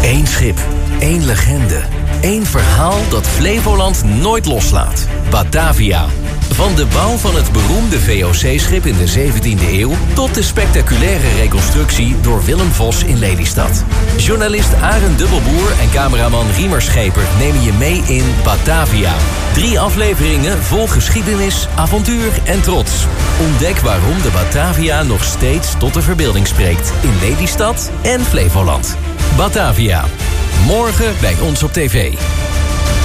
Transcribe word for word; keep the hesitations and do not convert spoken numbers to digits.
Eén schip, één legende, één verhaal dat Flevoland nooit loslaat. Batavia. Van de bouw van het beroemde V O C-schip in de zeventiende eeuw... tot de spectaculaire reconstructie door Willem Vos in Lelystad. Journalist Arend Dubbelboer en cameraman Riemer Scheper nemen je mee in Batavia. Drie afleveringen vol geschiedenis, avontuur en trots. Ontdek waarom de Batavia nog steeds tot de verbeelding spreekt... in Lelystad en Flevoland. Batavia. Morgen bij ons op tv.